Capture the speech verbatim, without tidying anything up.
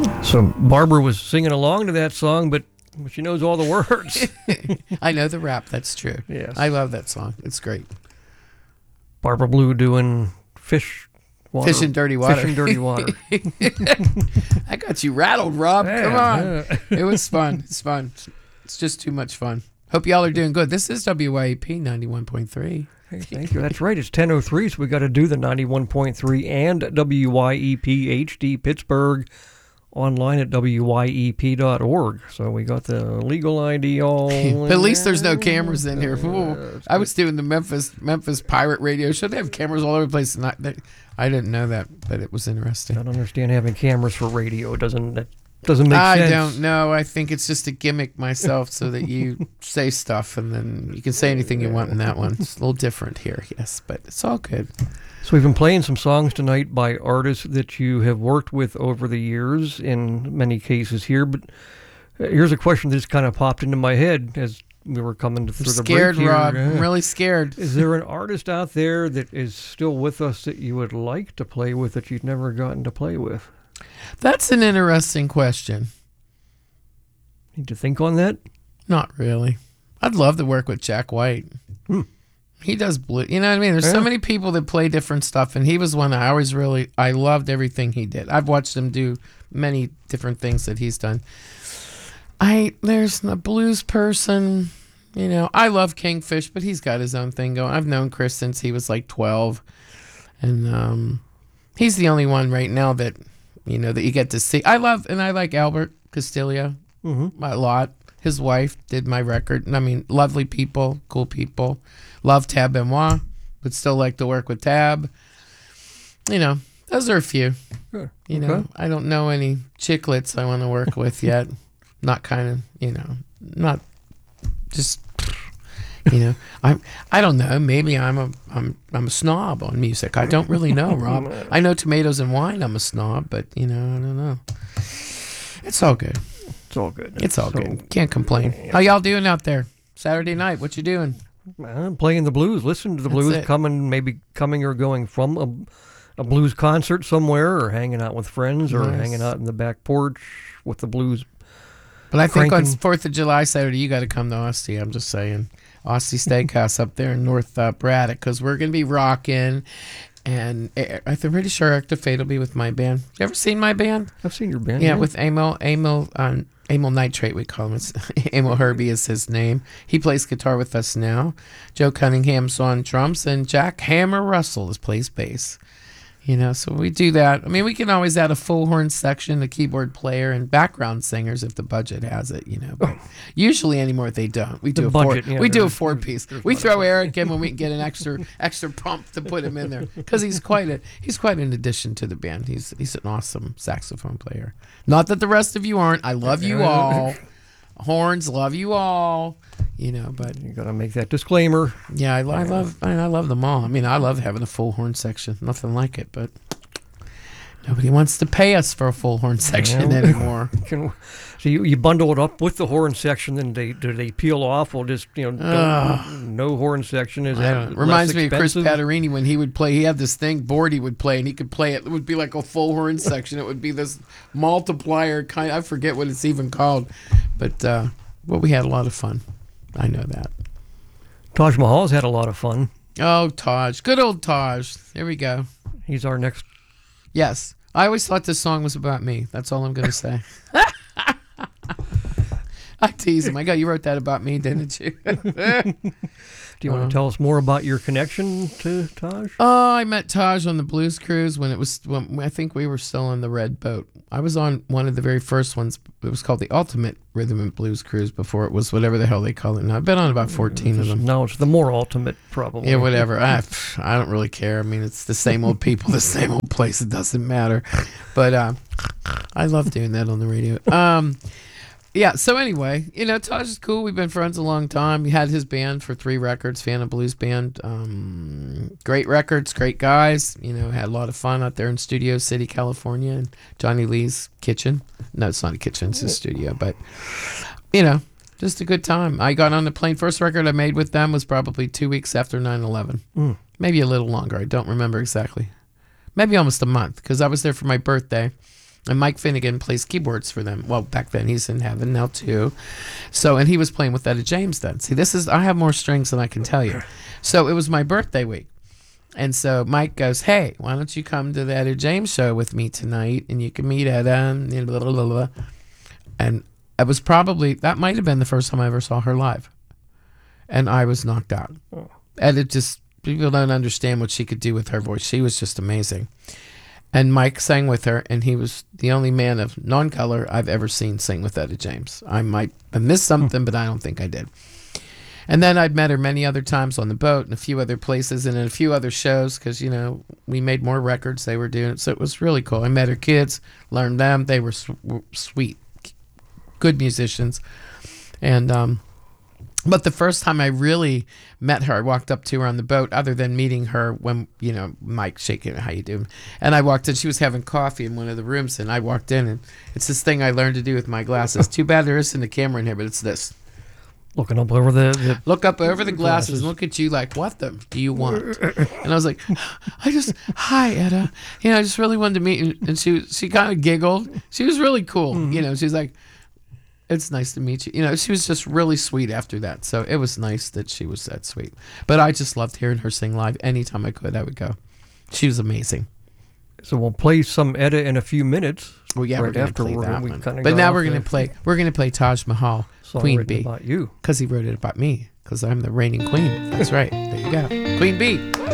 So Barbara was singing along to that song, but she knows all the words. I know the rap. That's true. Yes. I love that song. It's great. Barbara Blue doing fish water. Fish in dirty water. Fish in dirty water. I got you rattled, Rob. Yeah, Come on. yeah. It was fun. It's fun. It's just too much fun. Hope y'all are doing good. This is W Y E P ninety-one point three. Hey, thank you. That's right. It's ten oh three, so we got to do the ninety-one point three and W Y E P H D Pittsburgh online at W Y E P dot org. So we got the legal I D all. But at least there's no cameras in here. Ooh, I was doing the Memphis Memphis Pirate Radio show. They have cameras all over the place. And I, they, I didn't know that, but it was interesting. I don't understand having cameras for radio. It doesn't that doesn't make I sense. I don't know. I think it's just a gimmick myself so that you say stuff and then you can say anything you want in that one. It's a little different here, yes, but it's all good. So we've been playing some songs tonight by artists that you have worked with over the years in many cases here, but here's a question that just kind of popped into my head as we were coming through I'm the scared, break here. Rob. I'm really scared. Is there an artist out there that is still with us that you would like to play with that you've never gotten to play with? That's an interesting question. Need to think on that? Not really. I'd love to work with Jack White. Hmm. He does blue. You know what I mean? There's Yeah. so many people that play different stuff, and he was one I always really, I loved everything he did. I've watched him do many different things that he's done. I, there's a blues person, you know, I love Kingfish, but he's got his own thing going. I've known Chris since he was like twelve, and um, he's the only one right now that, you know, that you get to see. I love, and I like Albert Castillo Mm-hmm. a lot. His wife did my record. I mean, lovely people, cool people. Love Tab Benoit, but still like to work with Tab. You know, those are a few. Sure. You Okay. know, I don't know any chiclets I want to work with yet. Not kind of, you know, not just, you know, I'm. I don't know. Maybe I'm a I'm I'm a snob on music. I don't really know, Rob. I know Tomatoes and Wine. I'm a snob, but you know, I don't know. It's all good. It's all good. It's all So, good. Can't complain. How y'all doing out there? Saturday night, what you doing? I'm playing the blues. Listen to the That's blues it. coming, maybe coming or going from a, a blues concert somewhere, or hanging out with friends, or Nice. hanging out in the back porch with the blues. But I think on Cranking. fourth of July Saturday, you got to come to Austin. I'm just saying. Austin Steakhouse up there in North uh, Braddock, because we're going to be rocking. And eh, I'm pretty sure Active Fate will be with my band. You ever seen my band? I've seen your band. Yeah, with Emil, Emil, um, Emil Nitrate, we call him. It's, Emil Herbie is his name. He plays guitar with us now. Joe Cunningham's on drums, and Jack Hammer Russell is plays bass. You know, so we do that. I mean, we can always add a full horn section, a keyboard player, and background singers if the budget has it. You know, but usually anymore they don't. We do The a four. budget, yeah, we do a there's- four piece. We throw Eric in when we can get an extra extra pump to put him in there, because he's quite a he's quite an addition to the band. He's he's an awesome saxophone player. Not that the rest of you aren't. I love you all. Horns, love you all. You know, but You got to make that disclaimer. yeah, I, I love I, mean, I love them all. I mean, I love having a full horn section. Nothing like it, but nobody wants to pay us for a full horn section Yeah. anymore. Can, so you, you bundle it up with the horn section, then they do they peel off, or just you know don't, no horn section? Is I that don't know. less Reminds me of Chris expensive? Patarini when he would play. He had this thing board he would play, and he could play it. It would be like a full horn section. It would be this multiplier kind. I forget what it's even called, but uh, well, we had a lot of fun. I know that. Taj Mahal's had a lot of fun. Oh, Taj, good old Taj. There we go. He's our next. Yes, I always thought this song was about me. That's all I'm gonna say. I tease him. I got you wrote that about me, didn't you? Do you want to tell us more about your connection to Taj? Oh, I met Taj on the Blues Cruise when it was, when I think we were still on the Red Boat. I was on one of the very first ones. It was called the Ultimate Rhythm and Blues Cruise before it was whatever the hell they call it now. I've been on about fourteen of them. No, it's the more ultimate, probably. Yeah, whatever. I, I don't really care. I mean, it's the same old people, the same old place. It doesn't matter. But uh, I love doing that on the radio. Um, yeah, so anyway, you know, Taj is cool. We've been friends a long time. He had his band for three records, Fan of Blues Band. Um, great records, great guys. You know, had a lot of fun out there in Studio City, California, and Johnny Lee's kitchen. No, it's not a kitchen, it's a studio. But, you know, just a good time. I got on the plane. First record I made with them was probably two weeks after nine eleven. Mm. Maybe a little longer. I don't remember exactly. Maybe almost a month, because I was there for my birthday. And Mike Finnegan plays keyboards for them. Well, back then he's in heaven now too. So, and he was playing with Etta James then. See, this is, I have more strings than I can tell you. So it was my birthday week. And so Mike goes, hey, why don't you come to the Etta James show with me tonight and you can meet Etta and blah, blah, blah, blah. And it was probably, that might have been the first time I ever saw her live. And I was knocked out. Oh. Etta just, people don't understand what she could do with her voice. She was just amazing. And Mike sang with her, and he was the only man of non-color I've ever seen sing with Etta James. I might have missed something, but I don't think I did. And then I'd met her many other times on the boat and a few other places and in a few other shows because, you know, we made more records. They were doing it. So it was really cool. I met her kids, learned them. They were su- sweet, good musicians. And, um, but the first time I really met her, I walked up to her on the boat, other than meeting her when, you know, Mike shaking, how you doing? And I walked in, she was having coffee in one of the rooms, and I walked in, and it's this thing I learned to do with my glasses. Too bad there isn't a camera in here, but it's this. Looking up over the, the Look up over the glasses, glasses. and look at you like, what the do you want? And I was like, I just, hi, Etta. You know, I just really wanted to meet you. And she, she kind of giggled. She was really cool. Mm-hmm. You know, she's like, it's nice to meet you. You know, she was just really sweet after that. So it was nice that she was that sweet. But I just loved hearing her sing live. Anytime I could, I would go. She was amazing. So we'll play some Etta in a few minutes. Well, yeah, right we're going to after play we're, that we one. kinda But got now off we're going to the play. We're going to play Taj Mahal, song Queen written Bee, about you. because he wrote it about me. Because I'm the reigning queen. That's right. There you go, Queen Bee.